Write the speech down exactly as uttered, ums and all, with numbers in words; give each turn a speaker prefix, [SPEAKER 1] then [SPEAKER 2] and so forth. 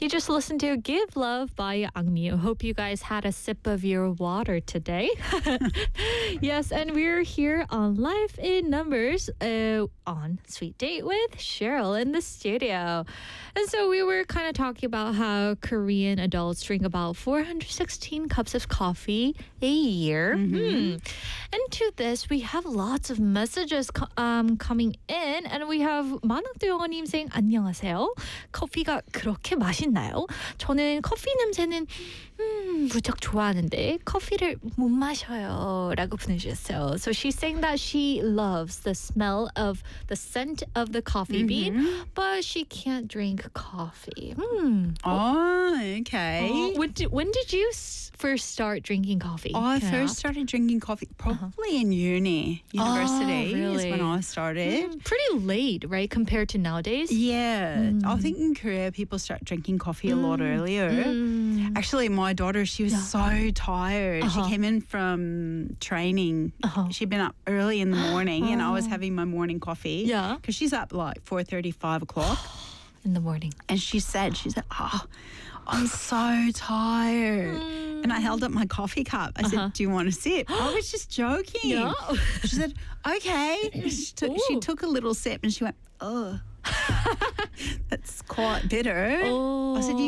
[SPEAKER 1] You just listened to Give Love by Angmyu. Hope you guys had a sip of your water today. Yes, and we're here on Life in Numbers uh, on Sweet Date with Cheryl in the studio. And so we were kind of talking about how Korean adults drink about four hundred sixteen cups of coffee a year.
[SPEAKER 2] Mm-hmm.
[SPEAKER 1] Hmm. And to this, we have lots of messages co- um, coming in. And we have 만학도 영어님 saying 안녕하세요. 커피가 그렇게 맛있나요? 저는 커피 냄새는 음, 무척 좋아하는데 커피를 못 마셔요 라고 보내주셨어요. So she's saying that she loves the smell of the scent of the coffee bean, but she can't drink coffee. Hmm.
[SPEAKER 2] Oh, okay.
[SPEAKER 1] Oh, when, did, when did you s- first start drinking coffee?
[SPEAKER 2] Oh, I
[SPEAKER 1] Can
[SPEAKER 2] first
[SPEAKER 1] ask?
[SPEAKER 2] started drinking coffee probably in uni. University
[SPEAKER 1] Oh, really?
[SPEAKER 2] is when I started.
[SPEAKER 1] Mm, pretty late, right, compared to nowadays?
[SPEAKER 2] Yeah, I think in Korea people start drinking coffee a lot earlier.
[SPEAKER 1] Mm.
[SPEAKER 2] Actually, my daughter, she was
[SPEAKER 1] Yeah.
[SPEAKER 2] so tired.
[SPEAKER 1] Uh-huh.
[SPEAKER 2] She came in from training.
[SPEAKER 1] Uh-huh.
[SPEAKER 2] She'd been up early in the morning, and I was
[SPEAKER 1] Oh.
[SPEAKER 2] having my morning coffee.
[SPEAKER 1] Yeah.
[SPEAKER 2] because she's up like four thirty, five o'clock.
[SPEAKER 1] In the morning.
[SPEAKER 2] And she said, she said, oh, I'm so tired. And I held up my coffee cup. I
[SPEAKER 1] Uh-huh.
[SPEAKER 2] said, do you want a sip? I was just joking.
[SPEAKER 1] Yeah.
[SPEAKER 2] She said, okay. She took, she
[SPEAKER 1] Ooh.
[SPEAKER 2] took a little sip and she went, oh, that's quite bitter.
[SPEAKER 1] Oh.
[SPEAKER 2] I said, you